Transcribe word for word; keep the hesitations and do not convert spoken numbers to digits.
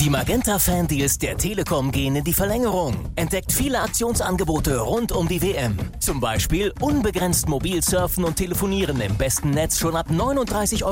Die Magenta-Fan-Deals der Telekom gehen in die Verlängerung. Entdeckt viele Aktionsangebote rund um die W M. Zum Beispiel unbegrenzt mobil surfen und telefonieren im besten Netz schon ab neununddreißig Euro